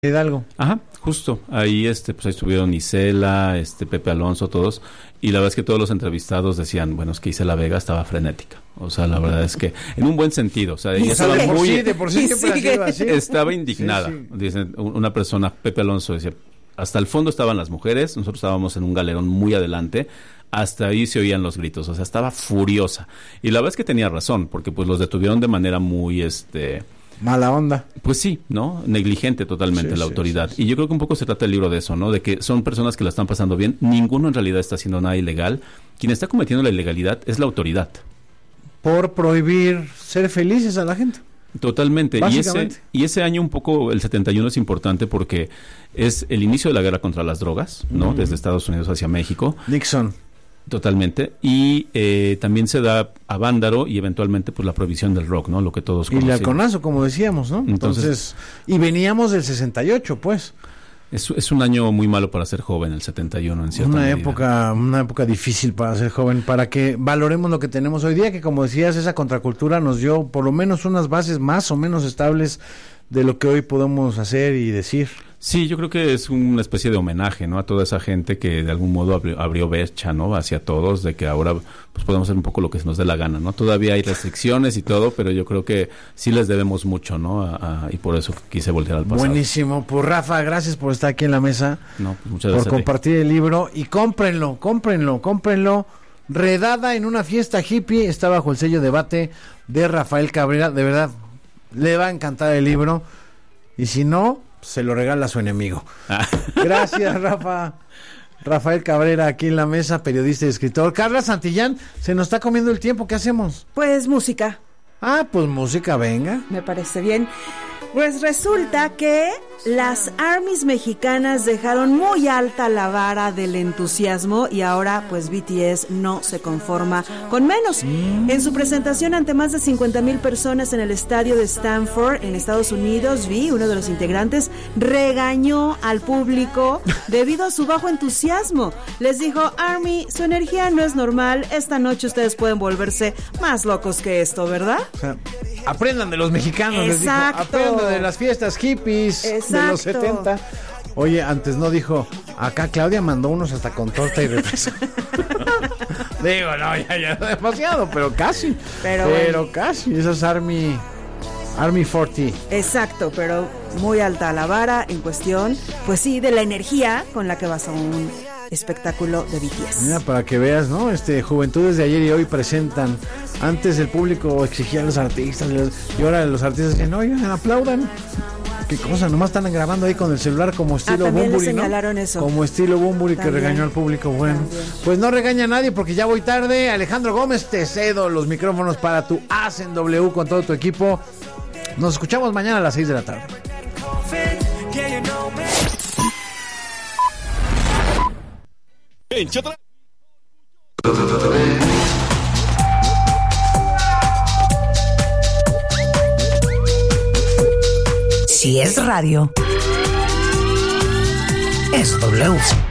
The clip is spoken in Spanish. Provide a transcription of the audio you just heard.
Hidalgo. Ajá, justo. Ahí pues ahí estuvieron Isela, Pepe Alonso, todos. Y la verdad es que todos los entrevistados decían, bueno, es que Isela Vega estaba frenética. O sea, la verdad es que en un buen sentido. O sea, ella estaba de por sí siempre ha sido así. Estaba indignada. Sí. Dicen, una persona, Pepe Alonso, decía, hasta el fondo estaban las mujeres, nosotros estábamos en un galerón muy adelante, hasta ahí se oían los gritos, o sea, estaba furiosa. Y la verdad es que tenía razón, porque pues los detuvieron de manera muy, mala onda. Pues sí, ¿no? Negligente totalmente la autoridad. Sí. Y yo creo que un poco se trata el libro de eso, ¿no? De que son personas que la están pasando bien. Ninguno en realidad está haciendo nada ilegal. Quien está cometiendo la ilegalidad es la autoridad. Por prohibir ser felices a la gente. Totalmente. Y ese año un poco, el 71 es importante porque es el inicio de la guerra contra las drogas, ¿no? Desde Estados Unidos hacia México. Nixon. Totalmente. Y también se da a Vándaro y eventualmente pues la prohibición del rock, ¿no? Lo que todos conocen. Y el halconazo, como decíamos, ¿no? Entonces, y veníamos del 68, pues. Es un año muy malo para ser joven, el 71, en cierta medida. Una época difícil para ser joven, para que valoremos lo que tenemos hoy día, que como decías, esa contracultura nos dio por lo menos unas bases más o menos estables de lo que hoy podemos hacer y decir. Sí, yo creo que es una especie de homenaje, ¿no? A toda esa gente que de algún modo abrió brecha, ¿no? Hacia todos, de que ahora pues podemos hacer un poco lo que se nos dé la gana, ¿no? Todavía hay restricciones y todo, pero yo creo que sí les debemos mucho, ¿no? Y por eso quise voltear al pasado. Buenísimo. Pues Rafa, gracias por estar aquí en la mesa. No, pues muchas gracias por compartir el libro. Y cómprenlo. Redada en una fiesta hippie, está bajo el sello Debate de Rafael Cabrera. De verdad, le va a encantar el libro. Y si no, se lo regala a su enemigo. Gracias, Rafa. Rafael Cabrera aquí en la mesa, periodista y escritor. Carla Santillán, se nos está comiendo el tiempo, ¿qué hacemos? Pues música. Pues música, venga. Me parece bien. Pues resulta que las ARMYs mexicanas dejaron muy alta la vara del entusiasmo y ahora pues BTS no se conforma con menos. En su presentación ante más de 50,000 personas en el estadio de Stanford en Estados Unidos, V, uno de los integrantes, regañó al público debido a su bajo entusiasmo. Les dijo, ARMY, su energía no es normal, esta noche ustedes pueden volverse más locos que esto, ¿verdad? O sea, aprendan de los mexicanos. Exacto. Les dijo, aprendan de las fiestas hippies. Exacto. De los 70. Oye, antes no dijo, acá Claudia mandó unos hasta con torta y refresco. Digo, no, ya demasiado, pero casi. Pero casi, eso es Army 40. Exacto, pero muy alta la vara en cuestión, pues sí, de la energía con la que vas a un espectáculo de BTS. Mira, para que veas, ¿no? Juventudes de ayer y hoy presentan. Antes el público exigía a los artistas y ahora los artistas dicen, oigan, aplaudan. Qué cosa, nomás están grabando ahí con el celular como estilo Bunbury, señalaron, ¿no? Eso. Como estilo Bunbury que regañó al público. Bueno, pues no regaña a nadie porque ya voy tarde. Alejandro Gómez, te cedo los micrófonos para tu As en W con todo tu equipo. Nos escuchamos mañana a las 6 de la tarde. Si es radio, es W.